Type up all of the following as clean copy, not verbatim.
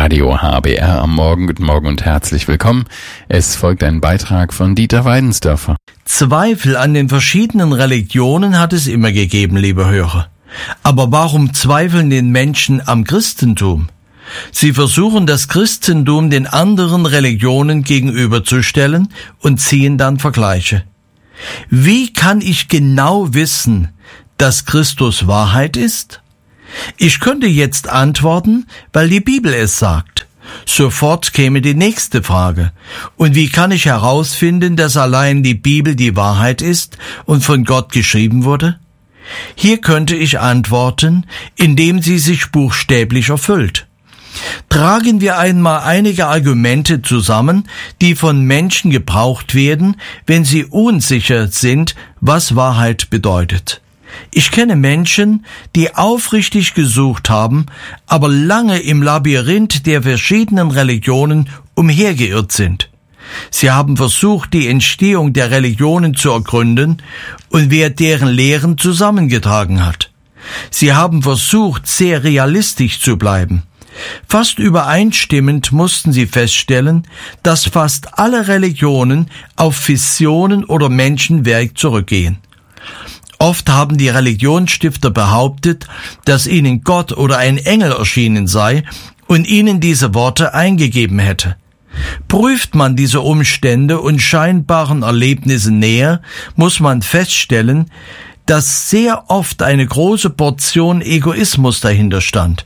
Radio HBR am Morgen. Guten Morgen und herzlich willkommen. Es folgt ein Beitrag von Dieter Weidensdörfer. Zweifel an den verschiedenen Religionen hat es immer gegeben, liebe Hörer. Aber warum zweifeln den Menschen am Christentum? Sie versuchen, das Christentum den anderen Religionen gegenüberzustellen und ziehen dann Vergleiche. Wie kann ich genau wissen, dass Christus Wahrheit ist? Ich könnte jetzt antworten, weil die Bibel es sagt. Sofort käme die nächste Frage. Und wie kann ich herausfinden, dass allein die Bibel die Wahrheit ist und von Gott geschrieben wurde? Hier könnte ich antworten, indem sie sich buchstäblich erfüllt. Tragen wir einmal einige Argumente zusammen, die von Menschen gebraucht werden, wenn sie unsicher sind, was Wahrheit bedeutet. Ich kenne Menschen, die aufrichtig gesucht haben, aber lange im Labyrinth der verschiedenen Religionen umhergeirrt sind. Sie haben versucht, die Entstehung der Religionen zu ergründen und wer deren Lehren zusammengetragen hat. Sie haben versucht, sehr realistisch zu bleiben. Fast übereinstimmend mussten sie feststellen, dass fast alle Religionen auf Visionen oder Menschenwerk zurückgehen. Oft haben die Religionsstifter behauptet, dass ihnen Gott oder ein Engel erschienen sei und ihnen diese Worte eingegeben hätte. Prüft man diese Umstände und scheinbaren Erlebnisse näher, muss man feststellen, dass sehr oft eine große Portion Egoismus dahinter stand.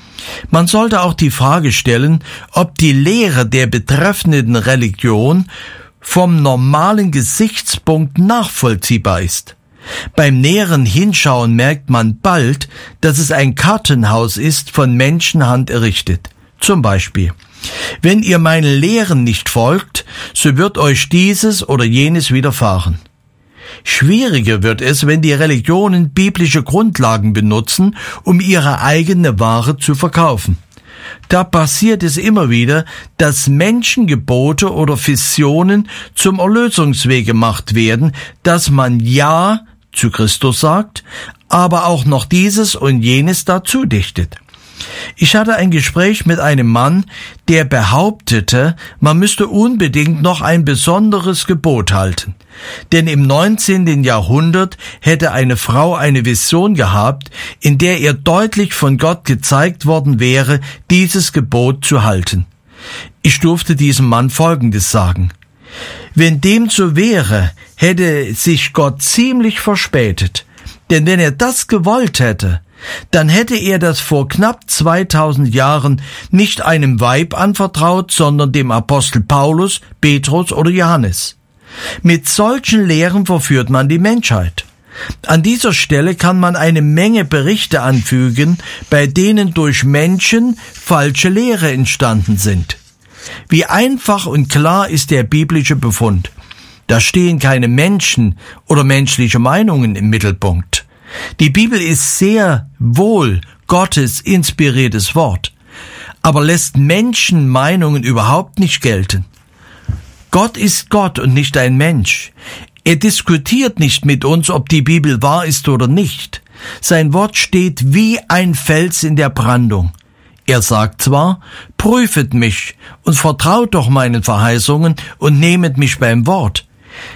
Man sollte auch die Frage stellen, ob die Lehre der betreffenden Religion vom normalen Gesichtspunkt nachvollziehbar ist. Beim näheren Hinschauen merkt man bald, dass es ein Kartenhaus ist, von Menschenhand errichtet. Zum Beispiel: Wenn ihr meinen Lehren nicht folgt, so wird euch dieses oder jenes widerfahren. Schwieriger wird es, wenn die Religionen biblische Grundlagen benutzen, um ihre eigene Ware zu verkaufen. Da passiert es immer wieder, dass Menschengebote oder Visionen zum Erlösungsweg gemacht werden, dass man Ja zu Christus sagt, aber auch noch dieses und jenes dazu dichtet. Ich hatte ein Gespräch mit einem Mann, der behauptete, man müsste unbedingt noch ein besonderes Gebot halten. Denn im 19. Jahrhundert hätte eine Frau eine Vision gehabt, in der ihr deutlich von Gott gezeigt worden wäre, dieses Gebot zu halten. Ich durfte diesem Mann Folgendes sagen: Wenn dem so wäre, hätte sich Gott ziemlich verspätet. Denn wenn er das gewollt hätte, dann hätte er das vor knapp 2000 Jahren nicht einem Weib anvertraut, sondern dem Apostel Paulus, Petrus oder Johannes. Mit solchen Lehren verführt man die Menschheit. An dieser Stelle kann man eine Menge Berichte anfügen, bei denen durch Menschen falsche Lehre entstanden sind. Wie einfach und klar ist der biblische Befund. Da stehen keine Menschen oder menschliche Meinungen im Mittelpunkt. Die Bibel ist sehr wohl Gottes inspiriertes Wort, aber lässt Menschenmeinungen überhaupt nicht gelten. Gott ist Gott und nicht ein Mensch. Er diskutiert nicht mit uns, ob die Bibel wahr ist oder nicht. Sein Wort steht wie ein Fels in der Brandung. Er sagt zwar: Prüfet mich und vertraut doch meinen Verheißungen und nehmet mich beim Wort.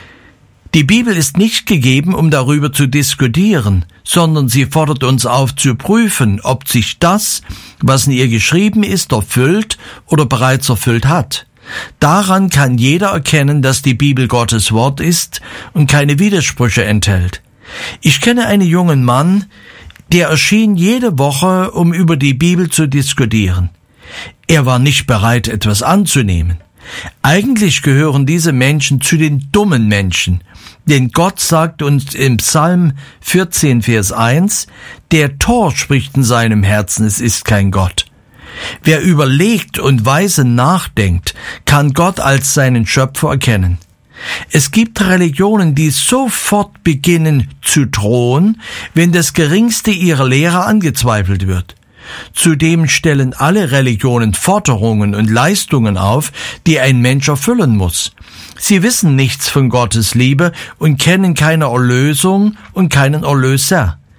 Die Bibel ist nicht gegeben, um darüber zu diskutieren, sondern sie fordert uns auf zu prüfen, ob sich das, was in ihr geschrieben ist, erfüllt oder bereits erfüllt hat. Daran kann jeder erkennen, dass die Bibel Gottes Wort ist und keine Widersprüche enthält. Ich kenne einen jungen Mann, der erschien jede Woche, um über die Bibel zu diskutieren. Er war nicht bereit, etwas anzunehmen. Eigentlich gehören diese Menschen zu den dummen Menschen, denn Gott sagt uns im Psalm 14, Vers 1, der Tor spricht in seinem Herzen, es ist kein Gott. Wer überlegt und weise nachdenkt, kann Gott als seinen Schöpfer erkennen. Es gibt Religionen, die sofort beginnen zu drohen, wenn das geringste ihrer Lehre angezweifelt wird. Zudem stellen alle Religionen Forderungen und Leistungen auf, die ein Mensch erfüllen muss. Sie wissen nichts von Gottes Liebe und kennen keine Erlösung und keinen Erlöser.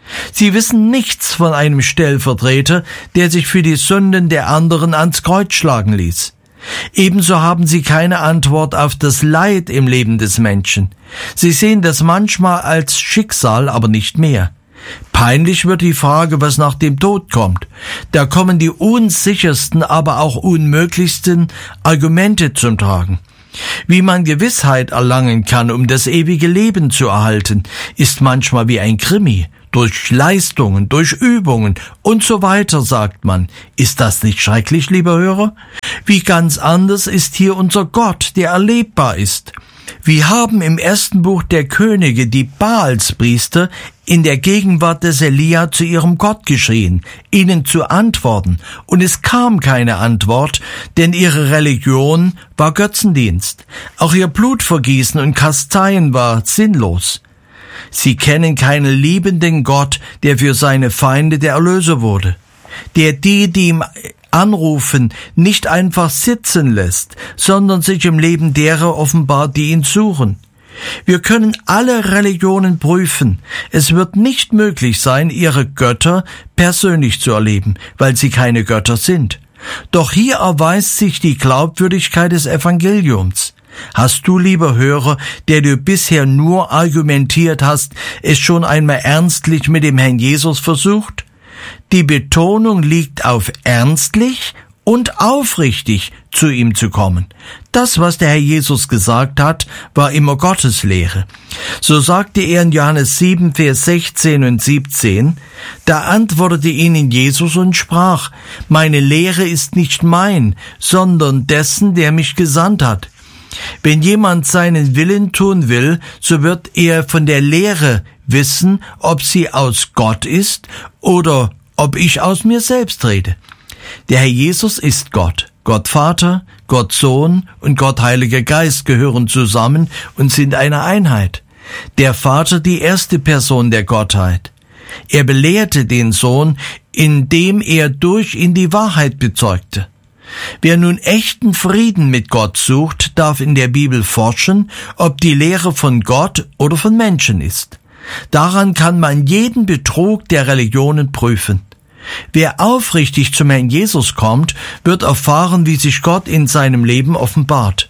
Sie wissen nichts von einem Stellvertreter, der sich für die Sünden der anderen ans Kreuz schlagen ließ. Ebenso haben sie keine Antwort auf das Leid im Leben des Menschen. Sie sehen das manchmal als Schicksal, aber nicht mehr. Peinlich wird die Frage, was nach dem Tod kommt. Da kommen die unsichersten, aber auch unmöglichsten Argumente zum Tragen. Wie man Gewissheit erlangen kann, um das ewige Leben zu erhalten, ist manchmal wie ein Krimi. Durch Leistungen, durch Übungen und so weiter, sagt man. Ist das nicht schrecklich, lieber Hörer? Wie ganz anders ist hier unser Gott, der erlebbar ist. Wir haben im ersten Buch der Könige die Baalspriester in der Gegenwart des Elia zu ihrem Gott geschrien, ihnen zu antworten, und es kam keine Antwort, denn ihre Religion war Götzendienst. Auch ihr Blutvergießen und Kasteien war sinnlos. Sie kennen keinen liebenden Gott, der für seine Feinde der Erlöser wurde, der die ihm anrufen, nicht einfach sitzen lässt, sondern sich im Leben derer offenbart, die ihn suchen. Wir können alle Religionen prüfen. Es wird nicht möglich sein, ihre Götter persönlich zu erleben, weil sie keine Götter sind. Doch hier erweist sich die Glaubwürdigkeit des Evangeliums. Hast du, lieber Hörer, der du bisher nur argumentiert hast, es schon einmal ernstlich mit dem Herrn Jesus versucht? Die Betonung liegt auf ernstlich und aufrichtig zu ihm zu kommen. Das, was der Herr Jesus gesagt hat, war immer Gottes Lehre. So sagte er in Johannes 7, Vers 16 und 17, da antwortete ihnen Jesus und sprach, meine Lehre ist nicht mein, sondern dessen, der mich gesandt hat. Wenn jemand seinen Willen tun will, so wird er von der Lehre wissen, ob sie aus Gott ist oder ob ich aus mir selbst rede. Der Herr Jesus ist Gott. Gott Vater, Gott Sohn und Gott Heiliger Geist gehören zusammen und sind eine Einheit. Der Vater die erste Person der Gottheit. Er belehrte den Sohn, indem er durch ihn die Wahrheit bezeugte. Wer nun echten Frieden mit Gott sucht, darf in der Bibel forschen, ob die Lehre von Gott oder von Menschen ist. Daran kann man jeden Betrug der Religionen prüfen. Wer aufrichtig zum Herrn Jesus kommt, wird erfahren, wie sich Gott in seinem Leben offenbart.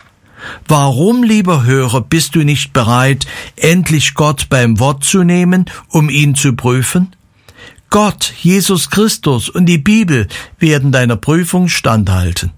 Warum, lieber Hörer, bist du nicht bereit, endlich Gott beim Wort zu nehmen, um ihn zu prüfen? Gott, Jesus Christus und die Bibel werden deiner Prüfung standhalten.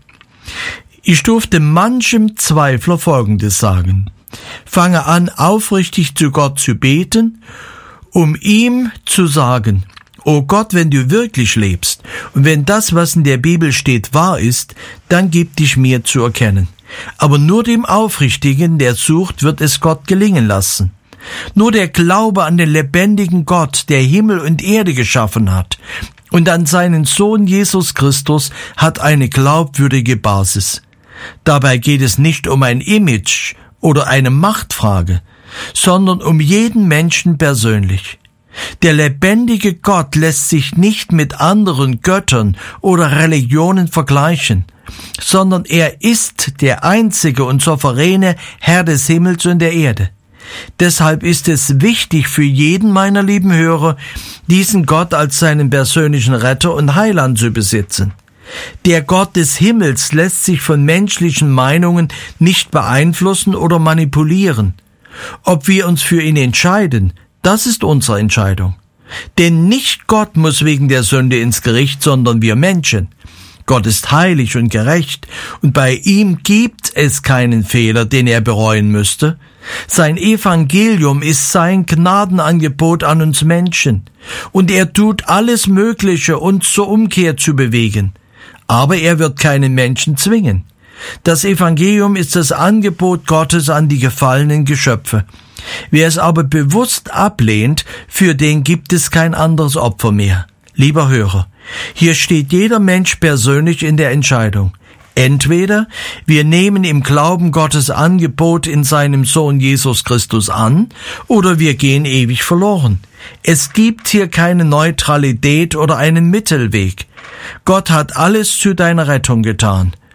Ich durfte manchem Zweifler Folgendes sagen. Fange an, aufrichtig zu Gott zu beten, um ihm zu sagen, O Gott, wenn du wirklich lebst und wenn das, was in der Bibel steht, wahr ist, dann gib dich mir zu erkennen. Aber nur dem Aufrichtigen, der sucht, wird es Gott gelingen lassen. Nur der Glaube an den lebendigen Gott, der Himmel und Erde geschaffen hat, und an seinen Sohn Jesus Christus hat eine glaubwürdige Basis. Dabei geht es nicht um ein Image oder eine Machtfrage, sondern um jeden Menschen persönlich. Der lebendige Gott lässt sich nicht mit anderen Göttern oder Religionen vergleichen, sondern er ist der einzige und souveräne Herr des Himmels und der Erde. Deshalb ist es wichtig für jeden meiner lieben Hörer, diesen Gott als seinen persönlichen Retter und Heiland zu besitzen. Der Gott des Himmels lässt sich von menschlichen Meinungen nicht beeinflussen oder manipulieren. Ob wir uns für ihn entscheiden, das ist unsere Entscheidung. Denn nicht Gott muss wegen der Sünde ins Gericht, sondern wir Menschen. Gott ist heilig und gerecht, und bei ihm gibt es keinen Fehler, den er bereuen müsste. Sein Evangelium ist sein Gnadenangebot an uns Menschen, und er tut alles Mögliche, uns zur Umkehr zu bewegen. Aber er wird keinen Menschen zwingen. Das Evangelium ist das Angebot Gottes an die gefallenen Geschöpfe. Wer es aber bewusst ablehnt, für den gibt es kein anderes Opfer mehr. Lieber Hörer, hier steht jeder Mensch persönlich in der Entscheidung. Entweder wir nehmen im Glauben Gottes Angebot in seinem Sohn Jesus Christus an, oder wir gehen ewig verloren. Es gibt hier keine Neutralität oder einen Mittelweg. Gott hat alles zu deiner Rettung getan.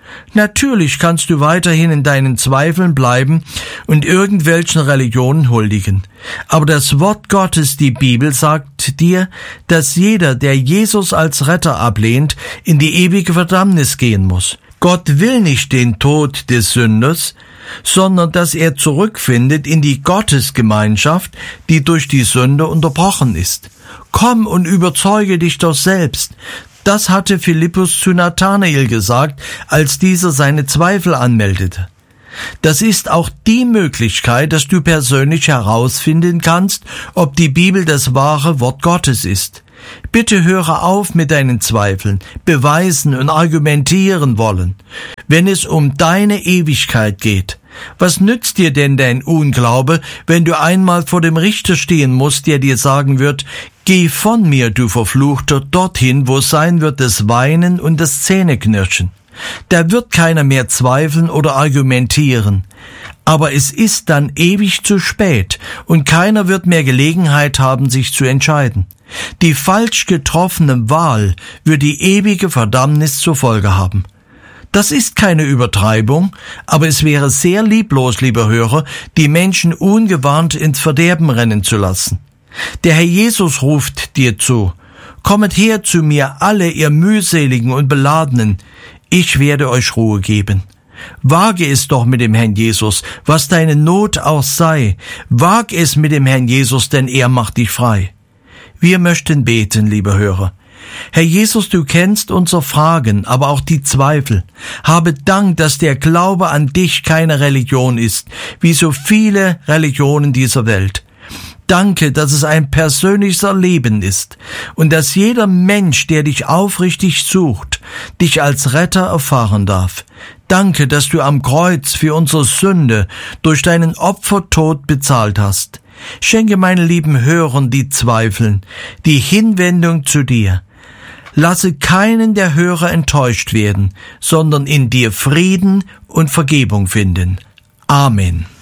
Natürlich kannst du weiterhin in deinen Zweifeln bleiben und irgendwelchen Religionen huldigen. Aber das Wort Gottes, die Bibel, sagt dir, dass jeder, der Jesus als Retter ablehnt, in die ewige Verdammnis gehen muss. Gott will nicht den Tod des Sünders, sondern dass er zurückfindet in die Gottesgemeinschaft, die durch die Sünde unterbrochen ist. Komm und überzeuge dich doch selbst. Das hatte Philippus zu Nathanael gesagt, als dieser seine Zweifel anmeldete. Das ist auch die Möglichkeit, dass du persönlich herausfinden kannst, ob die Bibel das wahre Wort Gottes ist. Bitte höre auf mit deinen Zweifeln, beweisen und argumentieren wollen, wenn es um deine Ewigkeit geht. Was nützt dir denn dein Unglaube, wenn du einmal vor dem Richter stehen musst, der dir sagen wird, geh von mir, du Verfluchter, dorthin, wo sein wird das Weinen und das Zähneknirschen. Da wird keiner mehr zweifeln oder argumentieren. Aber es ist dann ewig zu spät und keiner wird mehr Gelegenheit haben, sich zu entscheiden. Die falsch getroffene Wahl wird die ewige Verdammnis zur Folge haben. Das ist keine Übertreibung, aber es wäre sehr lieblos, lieber Hörer, die Menschen ungewarnt ins Verderben rennen zu lassen. Der Herr Jesus ruft dir zu, kommet her zu mir, alle ihr mühseligen und Beladenen, ich werde euch Ruhe geben. Wage es doch mit dem Herrn Jesus, was deine Not auch sei. Wag es mit dem Herrn Jesus, denn er macht dich frei. Wir möchten beten, lieber Hörer. Herr Jesus, du kennst unsere Fragen, aber auch die Zweifel. Habe Dank, dass der Glaube an dich keine Religion ist, wie so viele Religionen dieser Welt. Danke, dass es ein persönliches Erleben ist und dass jeder Mensch, der dich aufrichtig sucht, dich als Retter erfahren darf. Danke, dass du am Kreuz für unsere Sünde durch deinen Opfertod bezahlt hast. Schenke meinen lieben Hörern, die zweifeln, die Hinwendung zu dir. Lasse keinen der Hörer enttäuscht werden, sondern in dir Frieden und Vergebung finden. Amen.